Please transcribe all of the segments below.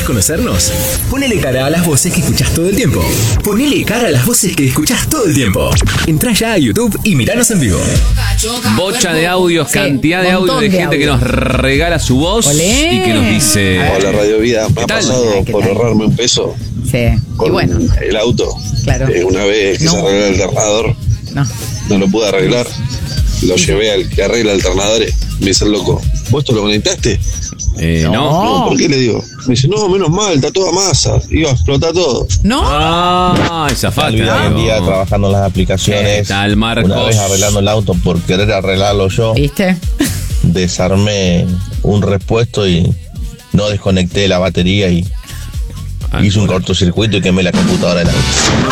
conocernos? Ponele cara a las voces que escuchás todo el tiempo. Ponele cara a las voces que escuchás todo el tiempo. Entrá ya a YouTube y miranos en vivo. Bocha de audios, cantidad de audios de gente que nos regala su voz. Olé. Y que nos dice... Hola Radio Vida, me ha pasado por ahorrarme un peso Sí. con Y bueno, el auto. claro. Una vez que se arregló el alternador, no lo pude arreglar. Lo llevé al que arregla alternadores. Me dice el loco, ¿vos esto lo conectaste? No, ¿por qué le digo? Me dice, no, menos mal, está toda masa. Iba a explotar todo. No. Esa falta. Un día trabajando en las aplicaciones. Tal Marcos. Una vez arreglando el auto por querer arreglarlo yo. ¿Viste? Desarmé un repuesto y no desconecté la batería y hice un cortocircuito y quemé la computadora del auto.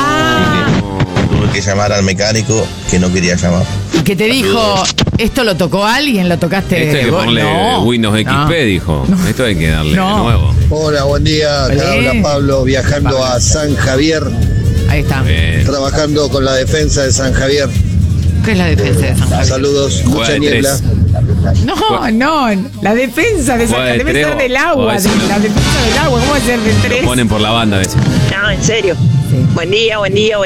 Tuve que llamar al mecánico que no quería llamar. ¿Y qué te dijo? ¿Esto lo tocó alguien? ¿Lo tocaste? Esto hay que vos? ponerle Windows XP, dijo. Esto hay que darle de nuevo. Hola, buen día. Acá habla Pablo, viajando a San Javier. Ahí está. Trabajando con la defensa de San Javier. ¿Qué es la defensa de San Javier? Saludos, mucha niebla. No, la defensa de San Javier debe ser del agua, la defensa del agua, ¿cómo va a ser de tres? Lo ponen por la banda a veces. No, en serio. Sí. Buen día. Buen día,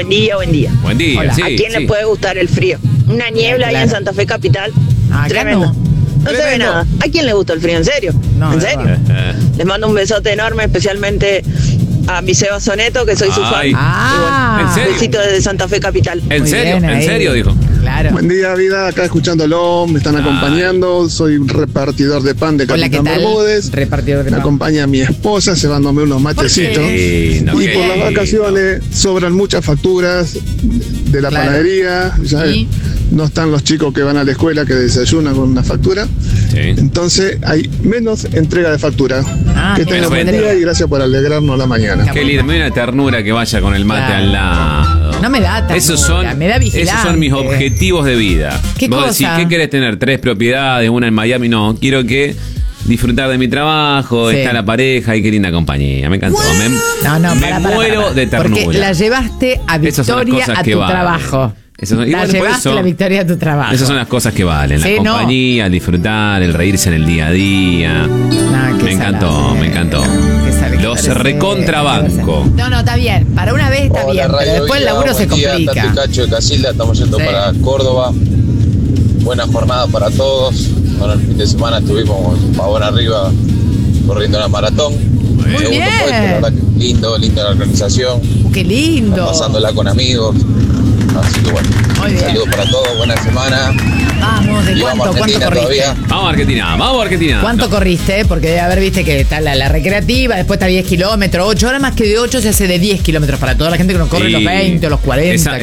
Hola. ¿A quién le puede gustar el frío? Una niebla ahí en Santa Fe Capital. Tremendo. No se ve nada. ¿A quién le gusta el frío? ¿En serio? ¿En serio? Les mando un besote enorme, especialmente a mi Seba Soneto, que soy su fan. Y bueno, ¿en serio? besito desde Santa Fe Capital. ¿En serio? ¿En serio? Dijo. Claro. Buen día, vida. Acá escuchándolo, me están acompañando. Soy un repartidor de pan de Hola, ¿qué Capitán tal? Bermúdez. Repartidor de Me pan. acompaña mi esposa, llevándome unos matecitos. Y por las vacaciones sobran muchas facturas de la panadería. Ya no están los chicos que van a la escuela que desayunan con una factura. Entonces hay menos entrega de factura. Que tengan buen día y gracias por alegrarnos la mañana. Qué lindo, me da una ternura que vaya con el mate al lado. No me da ternura, me da vigilancia. Esos son mis objetivos de vida. ¿Qué Vos cosa? decís, ¿qué querés tener? 3 propiedades, una en Miami. No, quiero que disfrutar de mi trabajo, está la pareja y qué linda compañía. Me encantó. Me muero de ternura. Porque la llevaste a Victoria a tu trabajo. La llevaste a la Victoria a tu trabajo. Esas son las cosas que valen. La compañía, el disfrutar, el reírse en el día a día. Me encantó, me encantó. Los recontrabanco. No, está bien. Para una vez está bien, pero después el laburo se complica. Acá Cacho de Casilda, estamos yendo para Córdoba. Buena jornada para todos. Bueno, el fin de semana estuvimos pavón arriba corriendo la maratón. Muy bien. Puesto, la verdad que linda la organización. Qué lindo. Pasándola con amigos. Así que bueno, saludos para todos, buena semana. Vamos, ¿de cuánto corriste? Todavía. Vamos a Argentina. ¿Cuánto corriste? Porque debe haber, viste que está la recreativa, después está 10 kilómetros, 8 horas más que de 8 se hace de 10 kilómetros para toda la gente que no corre los 20 o los 40.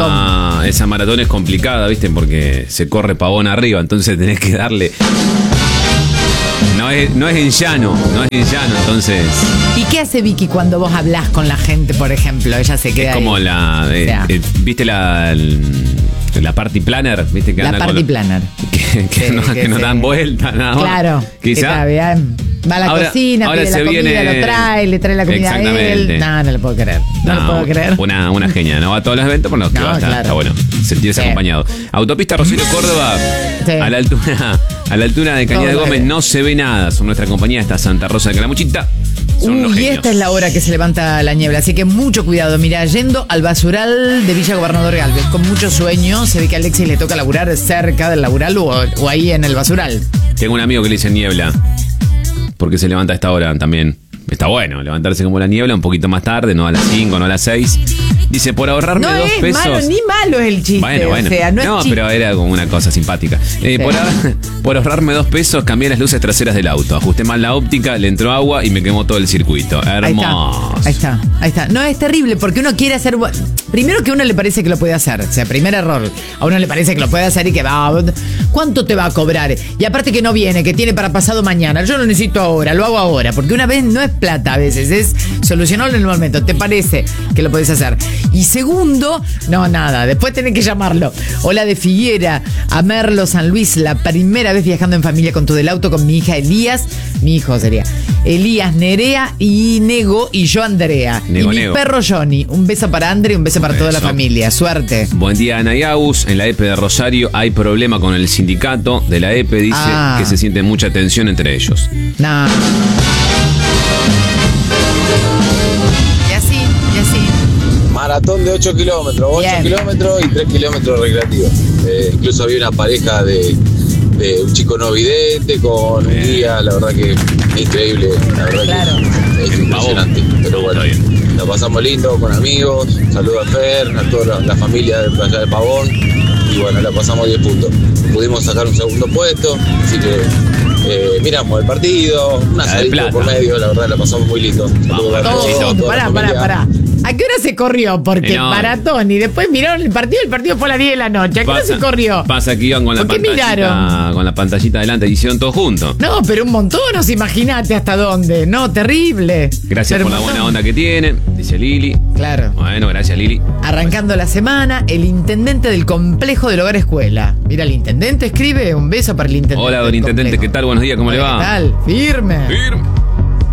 Esa maratón es complicada, viste, porque se corre pavón arriba, entonces tenés que darle... No es en llano, entonces... ¿Y qué hace Vicky cuando vos hablás con la gente, por ejemplo? Ella se queda es como ahí. ¿Viste la party planner? ¿Viste que la party planner. Que nos dan vuelta, nada más. Claro. Quizá. Va a la cocina, pide la comida, le trae la comida a él. No lo puedo creer. No lo puedo creer. Una genia. No va a todos los eventos, pero está bueno sentirse acompañado. Autopista Rosario Córdoba, a la altura de Cañada de Gómez no se ve nada. Son nuestra compañía, está Santa Rosa de Calamuchita. Y esta es la hora que se levanta la niebla, así que mucho cuidado. Mira, yendo al basural de Villa Gobernador Galvez, con mucho sueño, se ve que a Alexis le toca laburar cerca del labural o ahí en el basural. Tengo un amigo que le dice niebla, porque se levanta a esta hora también. Está bueno levantarse como la niebla, un poquito más tarde, no a las 5, no a las 6. Dice, por ahorrarme 2 pesos. No es malo, ni malo es el chiste. Bueno. O sea, no es pero era como una cosa simpática. Por ahorrarme 2 pesos, cambié las luces traseras del auto. Ajusté mal la óptica, le entró agua y me quemó todo el circuito. Hermoso. Ahí está. No, es terrible porque uno quiere hacer... Primero que a uno le parece que lo puede hacer. O sea, primer error. A uno le parece que lo puede hacer y que va... ¿Cuánto te va a cobrar? Y aparte que no viene, que tiene para pasado mañana. Yo lo necesito ahora, lo hago ahora. Porque una vez no es plata a veces, es solucionarlo en el momento. ¿Te parece que lo podés hacer? Y segundo, nada, después tenés que llamarlo. Hola de Figuera a Merlo, San Luis, la primera vez viajando en familia con todo el auto, con mi hija Elías, mi hijo sería Elías, Nerea y Nego y yo Andrea. Y mi perro Johnny. Un beso para Andre y un beso para toda la familia. Suerte. Buen día, Ana Yaus. En la EPE de Rosario hay problema con el sindicato de la EPE. Dice que se siente mucha tensión entre ellos. maratón de 8 kilómetros, 8 kilómetros y 3 kilómetros recreativos. Incluso había una pareja de un chico no vidente con un guía, la verdad que es increíble, la verdad que es impresionante. Pero bueno, la pasamos lindo con amigos, saludo a Fer, a toda la familia de Playa del Pavón y bueno, la pasamos 10 puntos. Pudimos sacar un segundo puesto, así que miramos el partido, una salida por medio, la verdad la pasamos muy lindo. Pará. ¿A qué hora se corrió? Porque maratón y después miraron el partido fue a las 10 de la noche. ¿A qué hora se corrió? Pasa que iban con la pantallita adelante y hicieron todos juntos. No, pero un montón, no se imagínate hasta dónde. No, terrible. Gracias por la buena onda que tiene, dice Lili. Claro. Bueno, gracias Lili. Arrancando la semana, el intendente del complejo del hogar escuela. Mira, el intendente escribe, un beso para el intendente. Hola, don intendente, ¿qué tal? Buenos días, ¿cómo le va? ¿Qué tal? Firme.